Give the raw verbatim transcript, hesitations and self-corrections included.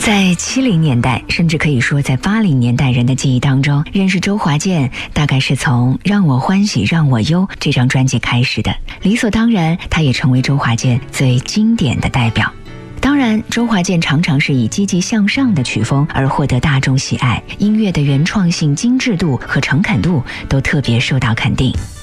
在七零年代，甚至可以说在八零年代人的记忆当中，认识周华健大概是从《让我欢喜让我忧》这张专辑开始的，理所当然，他也成为周华健最经典的代表。当然，周华健常常是以积极向上的曲风而获得大众喜爱，音乐的原创性、精致度和诚恳度都特别受到肯定。